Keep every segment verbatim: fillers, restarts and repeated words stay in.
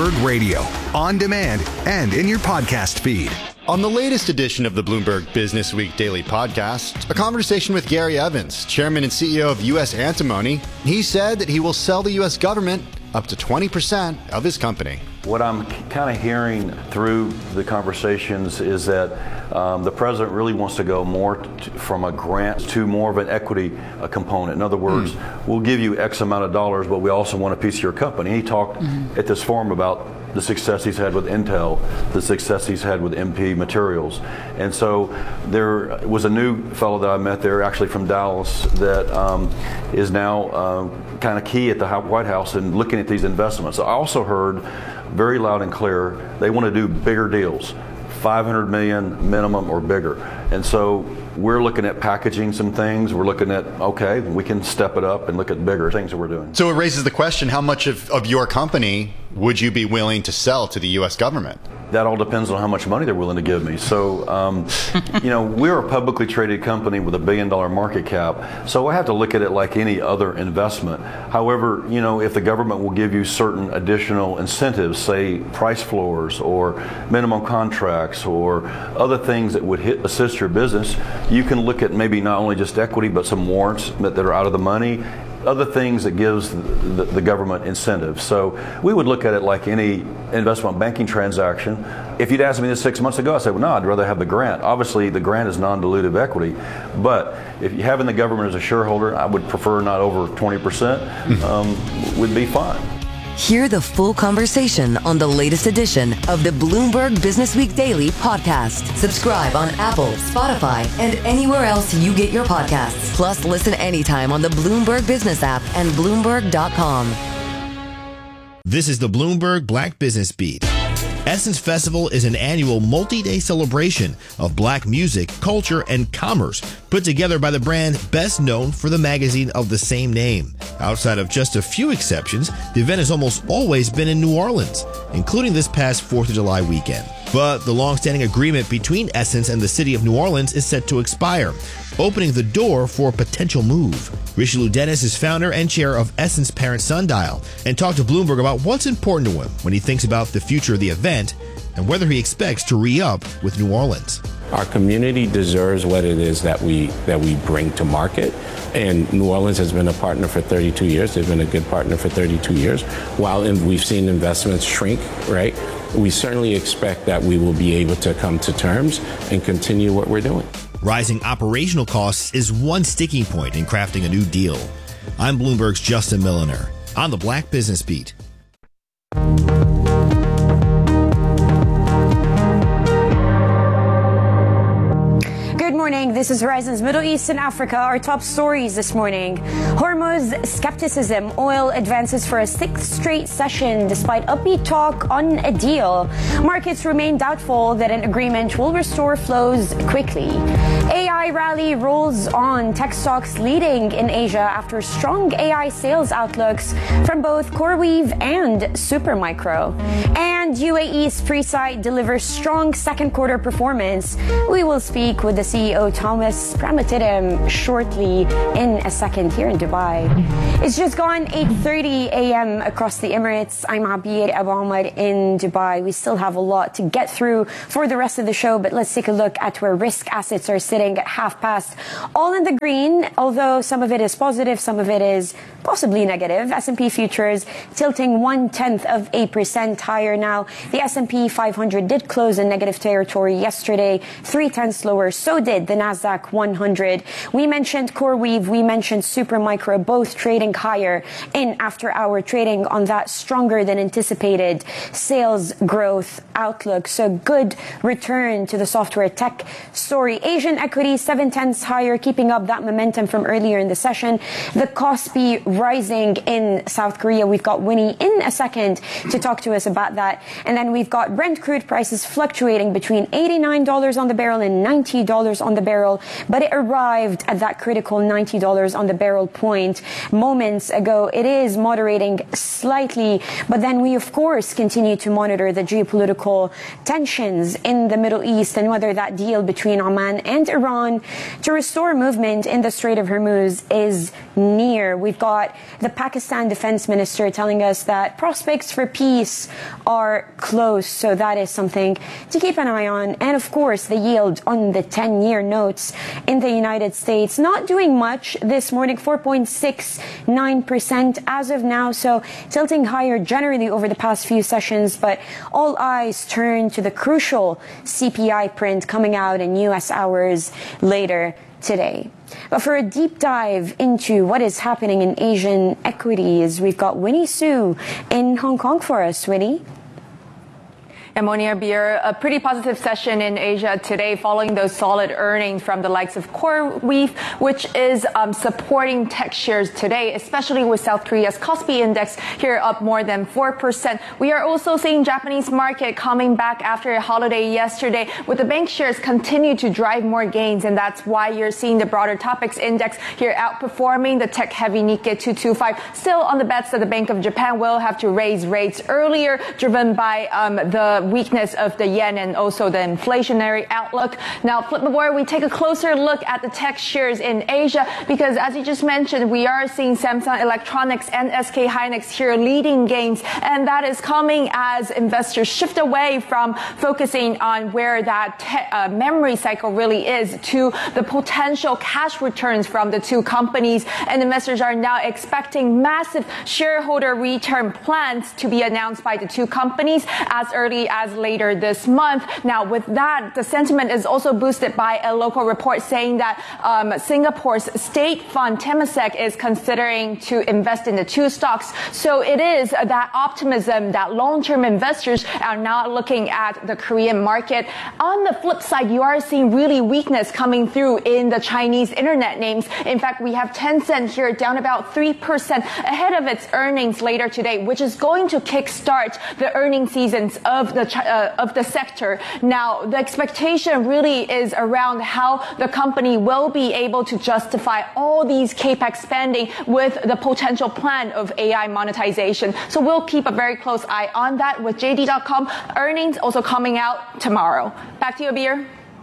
Bloomberg Radio, on demand and in your podcast feed. On the latest edition of the Bloomberg Business Week Daily Podcast, a conversation with Gary Evans, chairman and C E O of U S Antimony. He said that he will sell the U S government up to twenty percent of his company. What I'm kind of hearing through the conversations is that um, the president really wants to go more to, from a grant to more of an equity uh, component. In other words, mm. we'll give you X amount of dollars, but we also want a piece of your company. He talked mm-hmm. at this forum about the success he's had with Intel, the success he's had with M P Materials. And so there was a new fellow that I met there, actually from Dallas, that um, is now uh, kind of key at the White House in looking at these investments. I also heard very loud and clear, they want to do bigger deals, five hundred million minimum or bigger. And so we're looking at packaging some things. We're looking at, okay, we can step it up and look at bigger things that we're doing. So it raises the question, how much of, of your company would you be willing to sell to the U S government? That all depends on how much money they're willing to give me. So, um, you know, we're a publicly traded company with a billion dollar market cap. So I have to look at it like any other investment. However, you know, if the government will give you certain additional incentives, say price floors or minimum contracts or other things that would hit, assist your business, you can look at maybe not only just equity, but some warrants that, that are out of the money. Other things that gives the, the government incentive. So we would look at it like any investment banking transaction. If you'd asked me this six months ago, I said, well, no, I'd rather have the grant. Obviously, the grant is non-dilutive equity. But if you having the government as a shareholder, I would prefer not over twenty percent, um, would be fine. Hear the full conversation on the latest edition of the Bloomberg Business Week Daily Podcast. Subscribe on Apple, Spotify, and anywhere else you get your podcasts. Plus, listen anytime on the Bloomberg Business app and Bloomberg dot com. This is the Bloomberg Black Business Beat. Essence Festival is an annual multi-day celebration of black music, culture, and commerce put together by the brand best known for the magazine of the same name. Outside of just a few exceptions, the event has almost always been in New Orleans, including this past fourth of July weekend. But the long-standing agreement between Essence and the city of New Orleans is set to expire, opening the door for a potential move. Richelieu Dennis is founder and chair of Essence parent Sundial and talked to Bloomberg about what's important to him when he thinks about the future of the event and whether he expects to re-up with New Orleans. Our community deserves what it is that we that we bring to market. And New Orleans has been a partner for thirty-two years. They've been a good partner for thirty-two years. While in, we've seen investments shrink, right? We certainly expect that we will be able to come to terms and continue what we're doing. Rising operational costs is one sticking point in crafting a new deal. I'm Bloomberg's Justin Milliner on the Black Business Beat. Good morning. This is Horizon's Middle East and Africa. Our top stories this morning. Hormuz skepticism. Oil advances for a sixth straight session despite upbeat talk on a deal. Markets remain doubtful that an agreement will restore flows quickly. A I rally rolls on. Tech stocks leading in Asia after strong A I sales outlooks from both CoreWeave and Supermicro. And U A E's Presight delivers strong second quarter performance. We will speak with the C E O Thomas Pramatidam shortly in a second here in Dubai. It's just gone eight thirty a.m. across the Emirates. I'm Abir Abu Omar in Dubai. We still have a lot to get through for the rest of the show, but let's take a look at where risk assets are sitting at half past. All in the green, although some of it is positive, some of it is possibly negative. S and P futures tilting one-tenth of a percent higher now. The S and P five hundred did close in negative territory yesterday, three-tenths lower. So did the Nasdaq one hundred. We mentioned CoreWeave, we mentioned Supermicro, both trading higher in after-hour trading on that stronger than anticipated sales growth outlook. So good return to the software tech story. Asian equities seven-tenths higher, keeping up that momentum from earlier in the session. The Kospi rising in South Korea. We've got Winnie in a second to talk to us about that. And then we've got Brent crude prices fluctuating between eighty-nine dollars on the barrel and ninety dollars on the barrel, but it arrived at that critical ninety dollars on the barrel point moments ago. It is moderating slightly, but then we of course continue to monitor the geopolitical tensions in the Middle East and whether that deal between Oman and Iran on to restore movement in the Strait of Hormuz is near. We've got the Pakistan defense minister telling us that prospects for peace are close, so that is something to keep an eye on. And of course, the yield on the ten-year notes in the United States not doing much this morning, four point six nine percent as of now, so tilting higher generally over the past few sessions, but all eyes turn to the crucial C P I print coming out in U S hours later today. But for a deep dive into what is happening in Asian equities, we've got Winnie Su in Hong Kong for us. Winnie? Ammonia beer, a pretty positive session in Asia today following those solid earnings from the likes of CoreWeave, which is um, supporting tech shares today, especially with South Korea's Kospi index here up more than four percent. We are also seeing Japanese market coming back after a holiday yesterday, with the bank shares continue to drive more gains, and that's why you're seeing the broader Topix index here outperforming the tech-heavy Nikkei two twenty-five. Still on the bets that the Bank of Japan will have to raise rates earlier, driven by um, the weakness of the yen and also the inflationary outlook. Now, flip the board, we take a closer look at the tech shares in Asia, because as you just mentioned, we are seeing Samsung Electronics and S K Hynix here leading gains, and that is coming as investors shift away from focusing on where that te- uh, memory cycle really is to the potential cash returns from the two companies, and investors are now expecting massive shareholder return plans to be announced by the two companies as early as later this month. Now, with that, the sentiment is also boosted by a local report saying that um, Singapore's state fund Temasek is considering to invest in the two stocks. So it is that optimism that long-term investors are now looking at the Korean market. On the flip side, you are seeing really weakness coming through in the Chinese internet names. In fact, we have Tencent here down about three percent ahead of its earnings later today, which is going to kickstart the earnings seasons of the uh, of the sector. Now, the expectation really is around how the company will be able to justify all these capex spending with the potential plan of A I monetization. So we'll keep a very close eye on that with J D dot com earnings also coming out tomorrow. Back to you, Abir.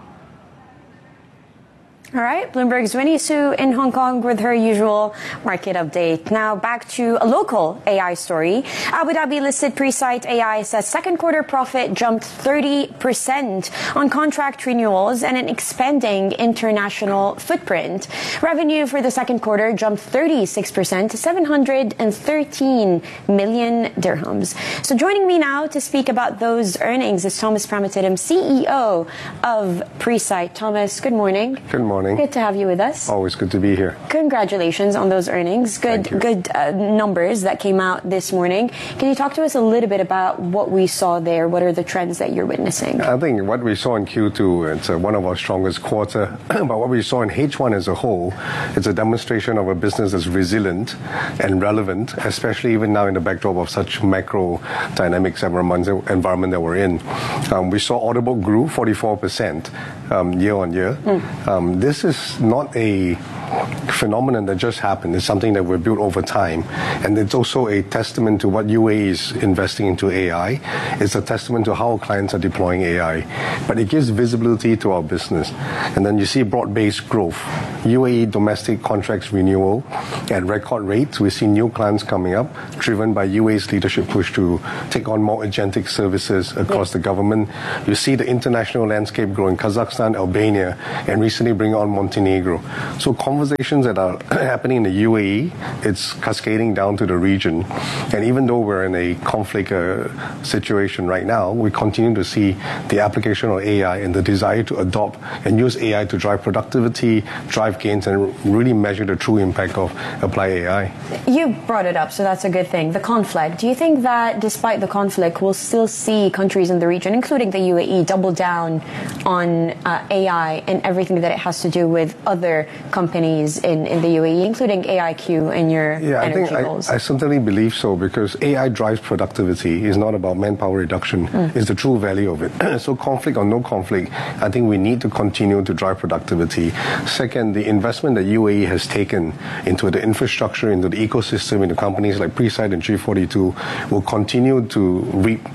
All right, Bloomberg's Winnie Su in Hong Kong with her usual market update. Now back to a local A I story. Abu Dhabi-listed Presight A I says second quarter profit jumped thirty percent on contract renewals and an expanding international footprint. Revenue for the second quarter jumped thirty-six percent to seven hundred thirteen million dirhams. So joining me now to speak about those earnings is Thomas Pramatidam, C E O of Presight. Thomas, good morning. Good morning. Good to have you with us. Always good to be here. Congratulations on those earnings. Good, good uh, numbers that came out this morning. Can you talk to us a little bit about what we saw there? What are the trends that you're witnessing? I think what we saw in Q two, it's uh, one of our strongest quarter. But what we saw in H one as a whole, it's a demonstration of a business that's resilient and relevant, especially even now in the backdrop of such macro dynamics environment that we're in. Um, we saw order book grew forty-four percent um, year on year. Mm. Um, this is not a phenomenon that just happened. It's something that we've built over time. And it's also a testament to what U A E is investing into A I. It's a testament to how clients are deploying A I. But it gives visibility to our business. And then you see broad-based growth. U A E domestic contracts renewal at record rates. We see new clients coming up, driven by U A E's leadership push to take on more agentic services across the government. You see the international landscape growing, Kazakhstan, Albania, and recently bring on Montenegro. So conversations that are happening in the U A E, it's cascading down to the region. And even though we're in a conflict uh, situation right now, we continue to see the application of A I and the desire to adopt and use A I to drive productivity, drive gains, and really measure the true impact of applied A I. You brought it up, so that's a good thing. The conflict. Do you think that despite the conflict, we'll still see countries in the region, including the U A E, double down on uh, A I and everything that it has to do with other companies in, in the U A E, including A I Q and your yeah, energy I think goals? I, I certainly believe so, because A I drives productivity. It's not about manpower reduction. Mm. It's the true value of it. So conflict or no conflict, I think we need to continue to drive productivity. Second, the investment that U A E has taken into the infrastructure, into the ecosystem, into companies like Presight and G forty-two will continue to reap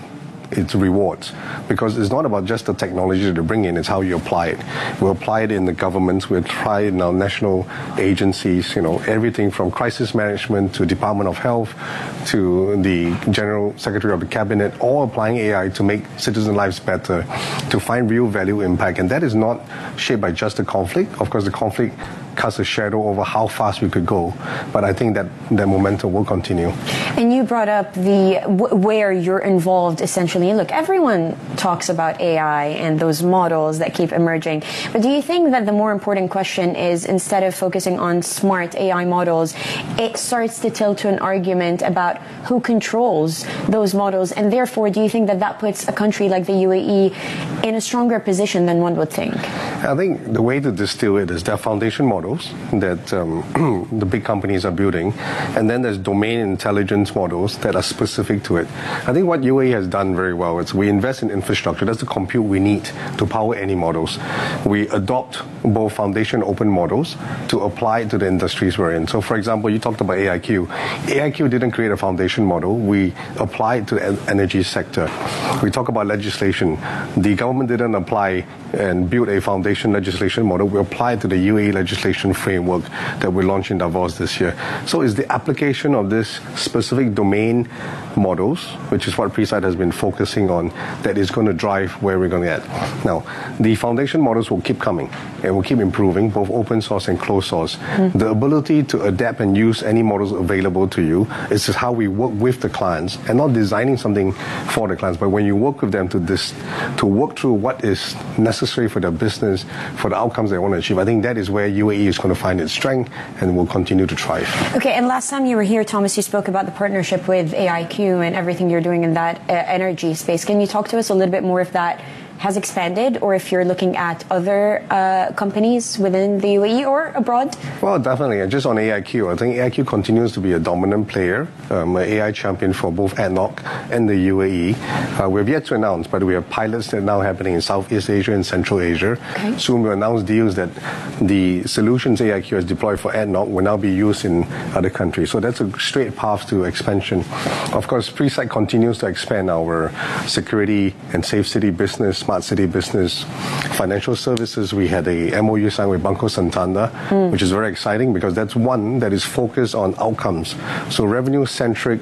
its rewards, because it's not about just the technology to bring in, it's how you apply it. We apply it in the governments, we apply it in our national agencies, you know, everything from crisis management to Department of Health to the General Secretary of the Cabinet, all applying A I to make citizen lives better, to find real value impact. And that is not shaped by just the conflict. Of course, the conflict casts a shadow over how fast we could go, but I think that that momentum will continue. And you brought up the w- where you're involved essentially. Look, everyone talks about A I and those models that keep emerging, but do you think that the more important question is, instead of focusing on smart A I models, it starts to tilt to an argument about who controls those models, and therefore do you think that that puts a country like the U A E in a stronger position than one would think? I think the way to distill it is there are foundation models that um, the big companies are building, and then there's domain intelligence models that are specific to it. I think what U A E has done very well is we invest in infrastructure. That's the compute we need to power any models. We adopt both foundation open models to apply it to the industries we're in. So for example, you talked about A I Q. A I Q didn't create a foundation model. We apply it to the energy sector. We talk about legislation. The government didn't apply and build a foundation legislation model. We apply it to the U A E legislation framework that we launched in Davos this year. So it's the application of this specific domain models, which is what Presight has been focusing on, that is going to drive where we're going to get. Now, the foundation models will keep coming and will keep improving, both open source and closed source. Mm-hmm. The ability to adapt and use any models available to you is just how we work with the clients, and not designing something for the clients, but when you work with them to this, to work through what is necessary for their business, for the outcomes they want to achieve. I think that is where U A E is going to find its strength and will continue to thrive. Okay, and last time you were here, Thomas, you spoke about the partnership with A I Q and everything you're doing in that uh, energy space. Can you talk to us a little bit more if that has expanded, or if you're looking at other uh, companies within the U A E or abroad? Well, definitely. Just on A I Q, I think A I Q continues to be a dominant player, um, an A I champion for both A D N O C and the U A E. Uh, we have yet to announce, but we have pilots that are now happening in Southeast Asia and Central Asia. Okay. Soon we'll announce deals that the solutions A I Q has deployed for A D N O C will now be used in other countries. So that's a straight path to expansion. Of course, Presight continues to expand our security and safe city business, smart city business, financial services. We had a M O U signed with Banco Santander, mm. which is very exciting because that's one that is focused on outcomes. So revenue-centric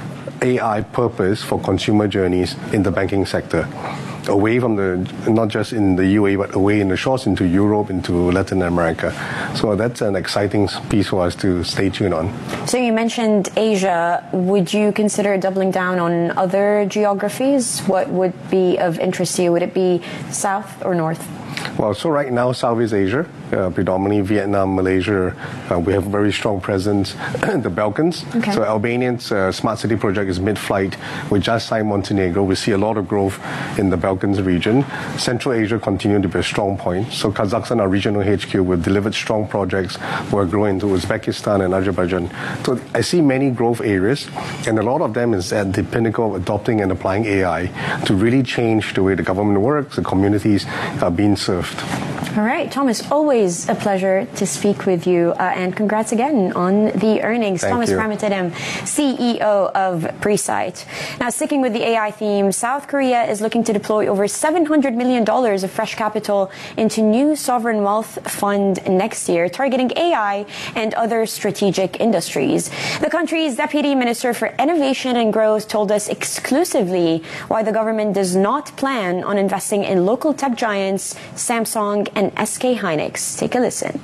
A I purpose for consumer journeys in the banking sector, away from the, not just in the U A E, but away in the shores into Europe, into Latin America. So that's an exciting piece for us to stay tuned on. So you mentioned Asia. Would you consider doubling down on other geographies? What would be of interest to you? Would it be South or North? Well, so right now, Southeast Asia, uh, predominantly Vietnam, Malaysia, uh, we have a very strong presence in the Balkans. Okay. So Albania's uh, smart city project is mid-flight. We just signed Montenegro. We see a lot of growth in the Balkans region. Central Asia continues to be a strong point. So Kazakhstan, our regional H Q, we've delivered strong projects. We're growing to Uzbekistan and Azerbaijan. So I see many growth areas, and a lot of them is at the pinnacle of adopting and applying A I to really change the way the government works, the communities are being served. All right, Thomas, always a pleasure to speak with you, uh, and congrats again on the earnings. Thank Thomas Ramathodam, C E O of Presight. Now, sticking with the A I theme, South Korea is looking to deploy over seven hundred million dollars of fresh capital into new sovereign wealth fund next year, targeting A I and other strategic industries. The country's Deputy Minister for Innovation and Growth told us exclusively why the government does not plan on investing in local tech giants Samsung and S K Hynix. Take a listen.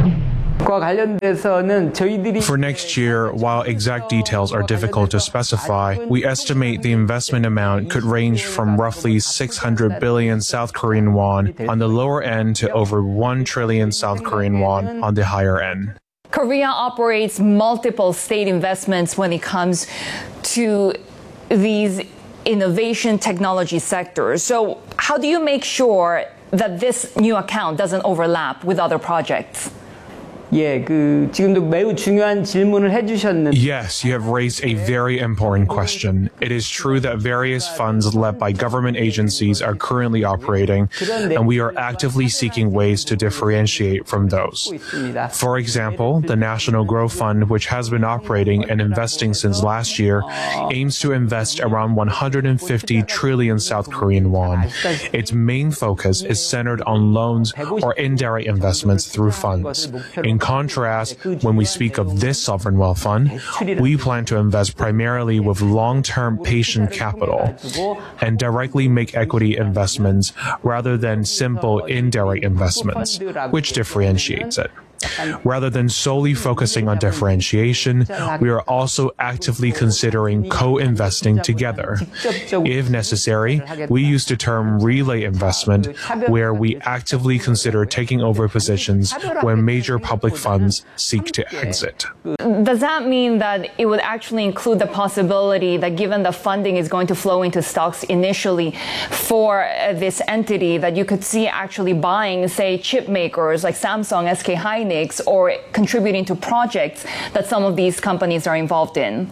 For next year, while exact details are difficult to specify, we estimate the investment amount could range from roughly six hundred billion South Korean won on the lower end to over one trillion South Korean won on the higher end. Korea operates multiple state investments when it comes to these innovation technology sectors. So how do you make sure that this new account doesn't overlap with other projects? 예, 그 지금도 매우 중요한 질문을 해주셨는데. Yes, you have raised a very important question. It is true that various funds led by government agencies are currently operating, and we are actively seeking ways to differentiate from those. For example, the National Growth Fund, which has been operating and investing since last year, aims to invest around one hundred fifty trillion South Korean won. Its main focus is centered on loans or indirect investments through funds. In contrast, when we speak of this sovereign wealth fund, we plan to invest primarily with long-term patient capital and directly make equity investments rather than simple indirect investments, which differentiates it. Rather than solely focusing on differentiation, we are also actively considering co-investing together. If necessary, we use the term relay investment, where we actively consider taking over positions when major public funds seek to exit. Does that mean that it would actually include the possibility that given the funding is going to flow into stocks initially for uh, this entity, that you could see actually buying, say, chip makers like Samsung, S K Hynix, or contributing to projects that some of these companies are involved in?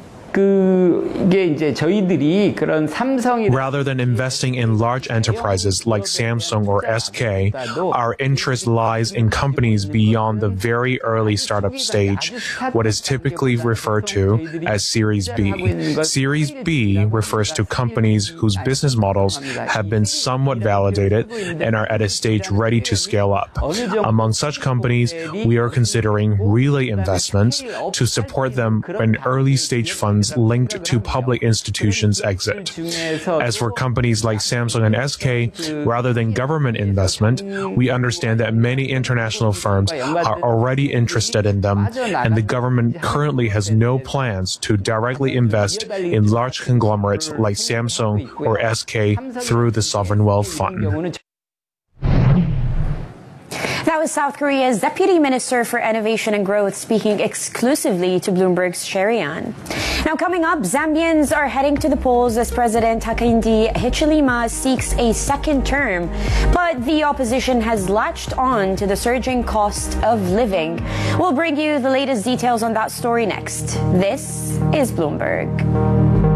Rather than investing in large enterprises like Samsung or S K, our interest lies in companies beyond the very early startup stage, what is typically referred to as Series B. Series B refers to companies whose business models have been somewhat validated and are at a stage ready to scale up. Among such companies, we are considering relay investments to support them when early-stage funds linked to public institutions exit. As for companies like Samsung and S K, rather than government investment, we understand that many international firms are already interested in them, and the government currently has no plans to directly invest in large conglomerates like Samsung or S K through the Sovereign Wealth Fund. That was South Korea's Deputy Minister for Innovation and Growth speaking exclusively to Bloomberg's Sherian. Now coming up, Zambians are heading to the polls as President Hakainde Hichilema seeks a second term, but the opposition has latched on to the surging cost of living. We'll bring you the latest details on that story next. This is Bloomberg.